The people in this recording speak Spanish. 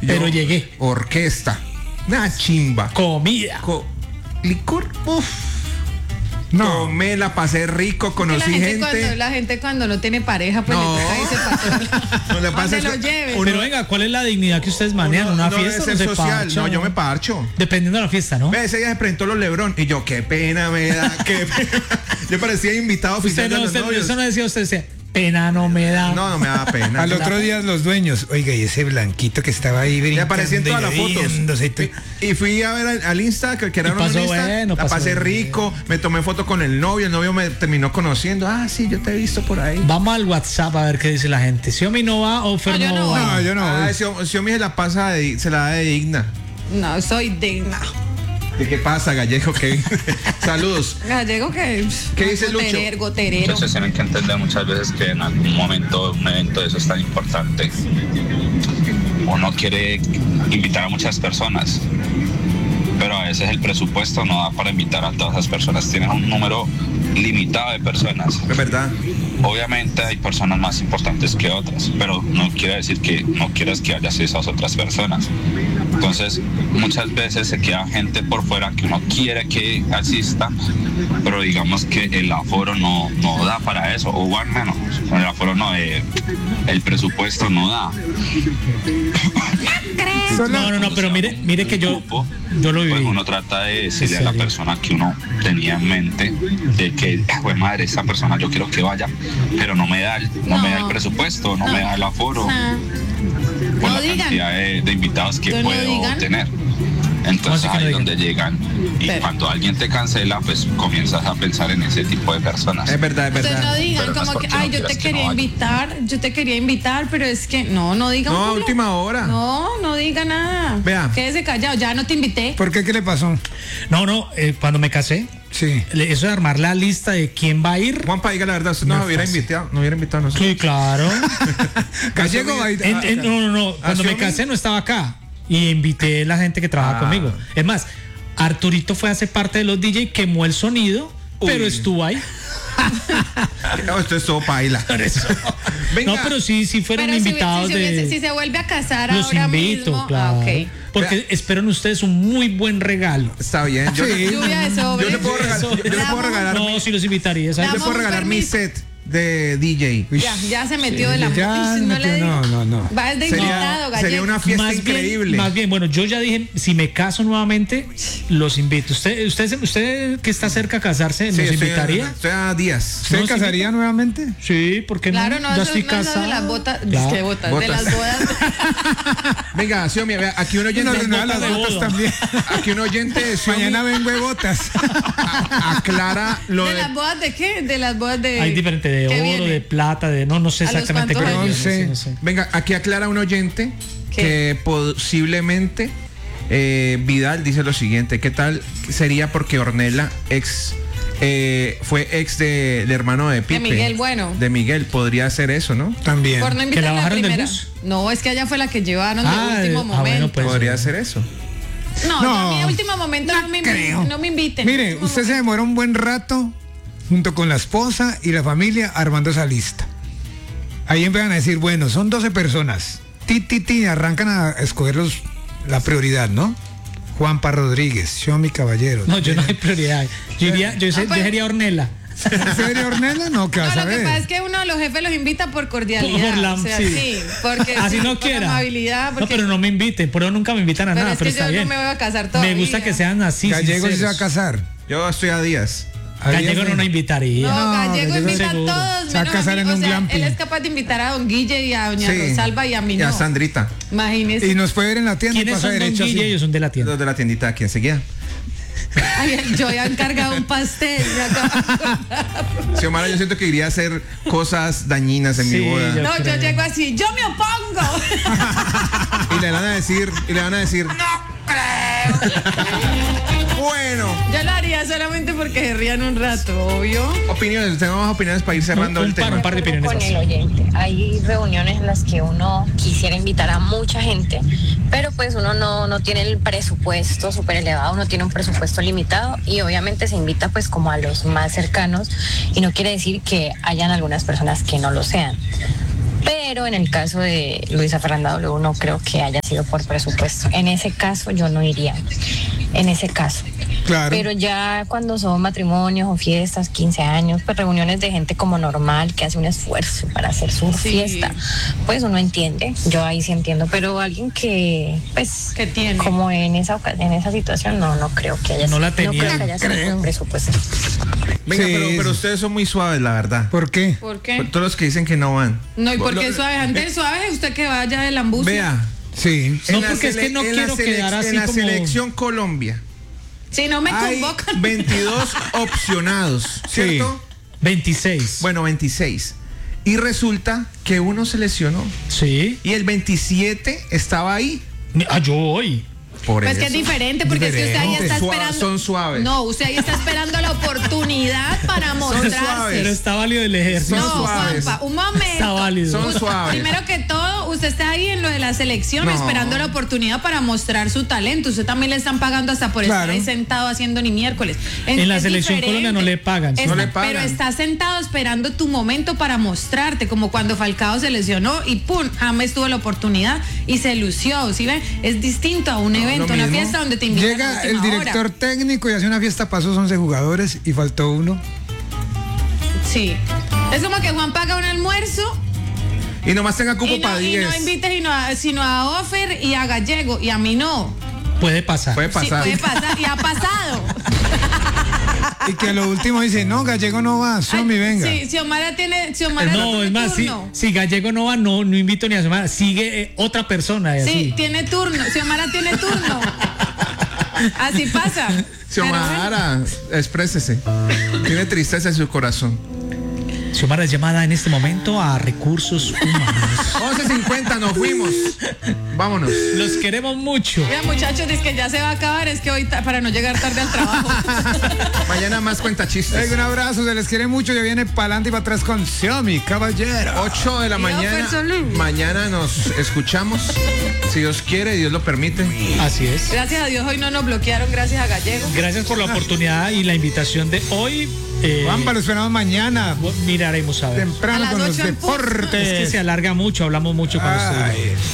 Pero llegué. Orquesta. Una chimba. Comida. Licor. Uf. No. Tomé, la pasé rico, conocí gente. La gente cuando no tiene pareja, pues no. le toca irse para no le pasa lo lleve. Pero venga, ¿cuál es la dignidad que ustedes manejan? ¿Una fiesta es social? parcha? No, yo me parcho. Dependiendo de la fiesta, ¿no? Ese día se presentó los Lebrón y yo, qué pena me da, qué pena. Yo parecía invitado oficial de los novios. Eso no decía usted, decía, pena no me da. No me da pena. Al otro día los dueños, oiga, y ese blanquito que estaba ahí brincando. Me aparecían todas las fotos. Y fui a ver al Insta, que era un Insta. Bueno, la pasé rico, me tomé foto con el novio me terminó conociendo. Ah, sí, yo te he visto por ahí. Vamos al WhatsApp a ver qué dice la gente. ¿Xiomi no va o Fer no va? No, yo no. Xiomi se la pasa, se la da de digna. No, soy digna. ¿De qué pasa, Gallego? Saludos. Gallego, ¿qué dice Lucho? Goterero. Entonces tienen que entender muchas veces que en algún momento un evento de eso es tan importante. Uno quiere invitar a muchas personas, pero a veces el presupuesto no da para invitar a todas las personas. Tienes un número limitado de personas. Es verdad. Obviamente hay personas más importantes que otras, pero no quiere decir que no quieras que haya esas otras personas. Entonces, muchas veces se queda gente por fuera que uno quiere que asista, pero digamos que el aforo no da para eso, o al menos el aforo no, el presupuesto no da. No, pero mire que yo lo viví. Pues uno trata de decirle a la persona que uno tenía en mente de que, pues madre, esa persona yo quiero que vaya, pero no me da el presupuesto, no me da el aforo, por la cantidad de invitados que puedo tener. Entonces ahí es donde llegan y cuando alguien te cancela, pues comienzas a pensar en ese tipo de personas. Es verdad. Entonces no digan como que, ay, yo te quería invitar, pero es que no digan. No, a última hora. No diga nada. Vea. Quédese callado, ya no te invité. ¿Por qué? ¿Qué le pasó? No, cuando me casé, sí. Eso de armar la lista de quién va a ir. Juanpa, diga la verdad, usted nos hubiera invitado a nosotros. Sí, claro. Gallego, no. Cuando me casé no estaba acá. Y invité a la gente que trabaja conmigo. Es más, Arturito fue a hacer parte de los DJ, quemó el sonido, pero estuvo ahí. No, esto es todo paila. No, pero sí fueron pero invitados si se vuelve a casar los ahora invito, mismo. claro. Okay. Porque esperan ustedes un muy buen regalo. Está bien. Yo le puedo regalar. No, si los invitaría. Yo le puedo regalar mi set de DJ. Ya se metió de la No. Va de invitado, Gallego. Sería una fiesta increíble. Más bien, bueno, yo ya dije, si me caso nuevamente, los invito. ¿Usted que está cerca de casarse, nos invitaría? Estoy a días. ¿Usted casaría nuevamente? Sí, porque claro, no, ya estoy casado. De las botas, claro. ¿qué botas? De las bodas. Venga, Xiomi, aquí un oyente las botas también. Aquí un oyente mañana vengo de botas. Aclara lo de las bodas de qué? De las bodas de hay diferente de oro, viene? de plata, no sé exactamente qué. No sé. Venga, aquí aclara un oyente que posiblemente Vidal dice lo siguiente: ¿qué tal sería porque Ornella fue ex del hermano de Pipe? De Miguel, bueno. De Miguel, podría ser eso, ¿no? También. Por no ¿Que la bajaron primera. del bus? No, es que ella fue la que llevaron de último momento. Bueno, pues, Podría ser eso. No, en último momento no me inviten. Mire, usted se demora un buen rato junto con la esposa y la familia armando esa lista. Ahí empiezan a decir, bueno, son 12 personas. Arrancan a escoger la prioridad, ¿no? Juanpa Rodríguez, Xiomi Caballero. No, yo no hay prioridad. Yo sería Ornella. ¿Sería Ornella? No, ¿qué vas a ver? Lo que pasa es que uno de los jefes los invita por cordialidad. Sí, porque así no quiera. Amabilidad. No, pero no me inviten, por eso nunca me invitan a nada, pero está bien. No me voy a casar todavía. Me gusta que sean así. Gallego se va a casar. Yo estoy a días. Gallego no nos invitaría. No, Gallego invita a seguro. todos. Se va a casar en un glamping. Él es capaz de invitar a don Guille y a doña Rosalba y a mí no. Y a Sandrita. Imagínese. Y nos puede ver en la tienda. ¿Quiénes son don Guille? Ellos son de la tienda. Los de la tiendita aquí enseguida. Ay, yo había encargado un pastel. Xiomara, yo siento que iría a hacer cosas dañinas en mi boda. Yo llego así, yo me opongo. Y le van a decir, no creo. Bueno. Yo lo haría solamente porque se rían un rato, obvio. Opiniones, tenemos opiniones para ir cerrando el tema. Un par de opiniones. Con el oyente. Hay reuniones en las que uno quisiera invitar a mucha gente, pero pues uno no tiene el presupuesto súper elevado, uno tiene un presupuesto limitado y obviamente se invita pues como a los más cercanos y no quiere decir que hayan algunas personas que no lo sean. Pero en el caso de Luisa Fernanda W no creo que haya sido por presupuesto. En ese caso yo no iría. En ese caso. Claro. Pero ya cuando son matrimonios o fiestas, 15 años, pues reuniones de gente como normal que hace un esfuerzo para hacer su fiesta, pues uno entiende. Yo ahí sí entiendo. Pero alguien que, pues, que tiene como en esa situación, no creo que haya sido. No la tenía. No creo que haya sido por presupuesto. Venga, Sí, pero ustedes son muy suaves, la verdad. ¿Por qué? ¿Por qué? Todos los que dicen que no van. No, ¿y por qué suave? Antes suave, usted que vaya de lambucio. Vea. Sí. No, en la porque es que no en la quiero quedar así en la como- selección Colombia Si no me hay convocan. 22 opcionados, ¿cierto? 26. Bueno, 26. Y resulta que uno se lesionó Sí. y el 27 estaba ahí. Yo voy. Por Pues eso. que es diferente, porque es que usted ahí está esperando. Son suaves. No, usted ahí está esperando la oportunidad para mostrarse. suaves. Pero está válido el ejército. Son No, suaves. Juanpa, un momento. Está válido. Son suaves. Primero que todo, usted está ahí en lo de la selección No. esperando la oportunidad para mostrar su talento. Usted también le están pagando hasta por estar Claro. ahí sentado haciendo ni miércoles. En la Es selección diferente. Colombia no le pagan. No le pagan. Pero está sentado esperando tu momento para mostrarte, como cuando Falcao se lesionó y pum, James tuvo la oportunidad y se lució. ¿Sí ven? Es distinto a un evento, lo una mismo. fiesta donde te invitan a Llega el última director hora. técnico y hace una fiesta para esos 11 jugadores y faltó uno. Sí. Es como que Juan paga un almuerzo Y nomás tenga cupo y para no 10. invites sino a Offer y a Gallego y a mí no. Puede pasar. Puede Sí, pasar. puede pasar y ha pasado. Y que a lo último dice, no, Gallego no va, Somi, venga. Sí, Xiomara tiene. Xiomara No, tiene es más, turno. si Gallego no va, no invito ni a semana. Sigue otra persona. Y Sí, así. tiene turno. Xiomara tiene turno. Así pasa. Xiomara, exprésese. Tiene tristeza en su corazón. Xiomara es llamada en este momento a Recursos Humanos. 11:50, nos fuimos. Vámonos. Los queremos mucho. Mira, muchachos, dice que ya se va a acabar. Es que hoy, para no llegar tarde al trabajo. Mañana más cuenta chistes. Venga, un abrazo, se les quiere mucho. Ya viene para adelante y para atrás con Xiaomi, caballero. 8 de la Y mañana. Offer Solís. Mañana nos escuchamos. Si Dios quiere, Dios lo permite. Así es. Gracias a Dios hoy no nos bloquearon, gracias a Gallego. Gracias por la oportunidad y la invitación de hoy. Juanpa, lo esperamos mañana, Miraremos a ver. temprano A las con los 8 en punto. deportes. Es que se alarga mucho, hablamos mucho con ustedes. Ay.